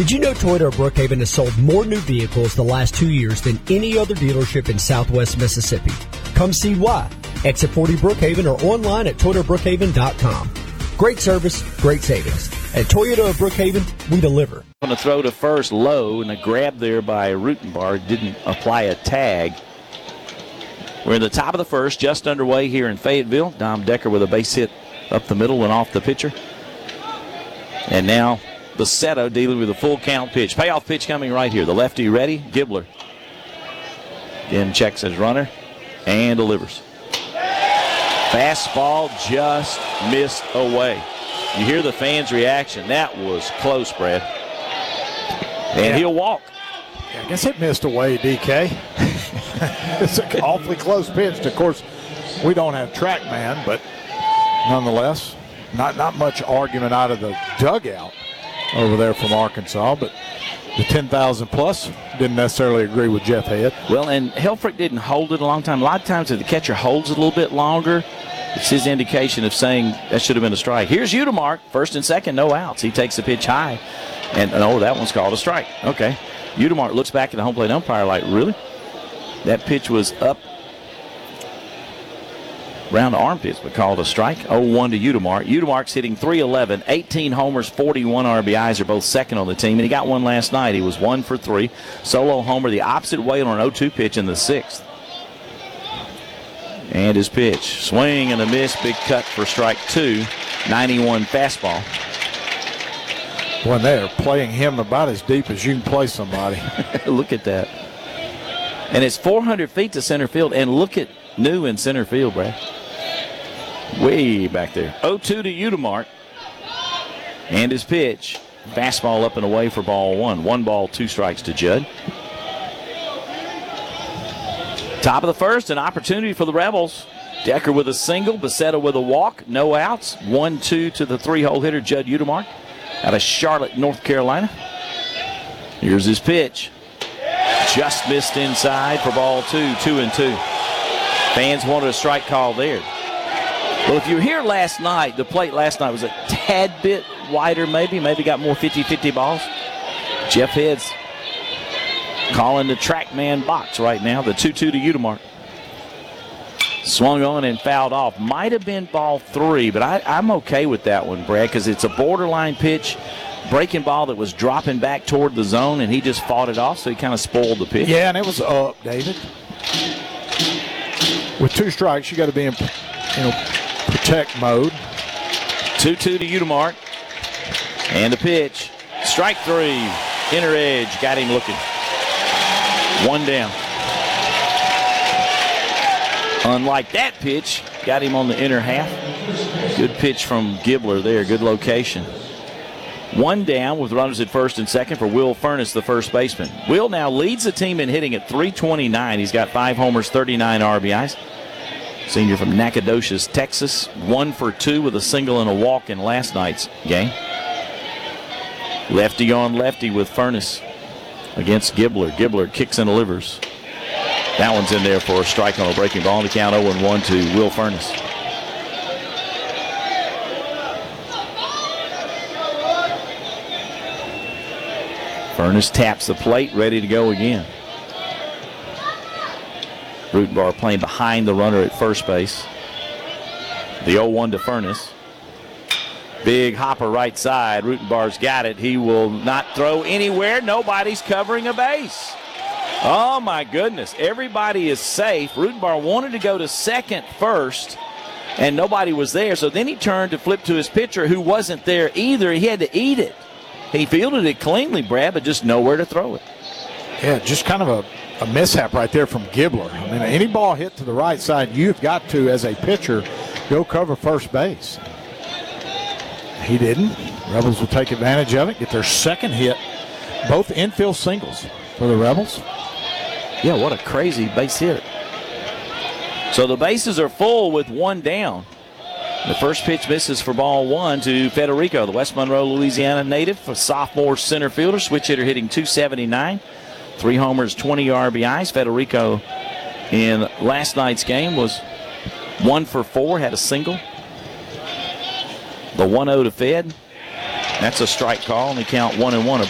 Did you know Toyota of Brookhaven has sold more new vehicles the last 2 years than any other dealership in Southwest Mississippi? Come see why. Exit 40 Brookhaven or online at ToyotaBrookhaven.com. Great service, great savings. At Toyota of Brookhaven, we deliver. Going to throw to first low, and a grab there by Rutenbar didn't apply a tag. We're in the top of the first, just underway here in Fayetteville. Dom Decker with a base hit up the middle and off the pitcher. And now Basetto dealing with a full count pitch. Payoff pitch coming right here. The lefty ready. Gibbler again checks his runner and delivers. Fastball just missed away. You hear the fans' reaction. That was close, Brad. And he'll walk. Yeah, I guess it missed away, DK. It's an awfully close pitch. Of course, we don't have TrackMan, but nonetheless, not much argument out of the dugout over there from Arkansas, but the 10,000 plus didn't necessarily agree with Jeff Head. Well, and Helfrich didn't hold it a long time. A lot of times if the catcher holds it a little bit longer, it's his indication of saying that should have been a strike. Here's Udemark, first and second, no outs. He takes the pitch high, and that one's called a strike. Okay. Udemark looks back at the home plate umpire like, really? That pitch was up around the armpits, but called a strike. 0-1 to Udemark. Udemark's hitting .311, 18 homers, 41 RBIs, are both second on the team, and he got one last night. He was 1 for 3. Solo homer the opposite way on an 0-2 pitch in the sixth. And his pitch. Swing and a miss. Big cut for strike 2. 91 fastball. When they're playing him about as deep as you can play somebody. Look at that. And it's 400 feet to center field. And look at New in center field, Brad. Way back there. 0-2 to Udemark. And his pitch. Fastball up and away for ball 1. 1 ball, 2 strikes to Judd. Top of the first, an opportunity for the Rebels. Decker with a single, Basetto with a walk, no outs. 1-2 to the 3-hole hitter, Judd Udemark, out of Charlotte, North Carolina. Here's his pitch. Just missed inside for ball 2, 2-2. Fans wanted a strike call there. Well, if you were here last night, the plate last night was a tad bit wider maybe got more 50-50 balls. Jeff Head's calling the TrackMan box right now, the 2-2 to Udemark. Swung on and fouled off. Might have been ball 3, but I'm okay with that one, Brad, because it's a borderline pitch, breaking ball that was dropping back toward the zone, and he just fought it off, so he kind of spoiled the pitch. Yeah, and it was up, David. With 2 strikes, you got to be in protect mode. 2-2 to Udemark. And the pitch. Strike 3. Inner edge. Got him looking. 1 down. Unlike that pitch, got him on the inner half. Good pitch from Gibbler there. Good location. 1 down with runners at first and second for Will Furnace, the first baseman. Will now leads the team in hitting at .329. He's got 5 homers, 39 RBIs. Senior from Nacogdoches, Texas. 1 for 2 with a single and a walk in last night's game. Lefty on lefty with Furnace against Gibbler. Gibbler kicks and delivers. That one's in there for a strike on a breaking ball. And the count 0-1 to Will Furnace. Furnace taps the plate, ready to go again. Rutenbar playing behind the runner at first base. The 0-1 to Furnace. Big hopper right side. Rutenbar's got it. He will not throw anywhere. Nobody's covering a base. Oh, my goodness. Everybody is safe. Rutenbar wanted to go to second first, and nobody was there. So then he turned to flip to his pitcher, who wasn't there either. He had to eat it. He fielded it cleanly, Brad, but just nowhere to throw it. Yeah, just kind of a mishap right there from Gibbler. I mean, any ball hit to the right side, you've got to, as a pitcher, go cover first base. He didn't. Rebels will take advantage of it, get their second hit. Both infield singles for the Rebels. Yeah, what a crazy base hit. So the bases are full with 1 down. The first pitch misses for ball 1 to Federico, the West Monroe, Louisiana native, a sophomore center fielder, switch hitter hitting .279. 3 homers, 20 RBIs. Federico in last night's game was 1 for 4, had a single. The 1-0 to Fed. That's a strike call, and they count 1-1.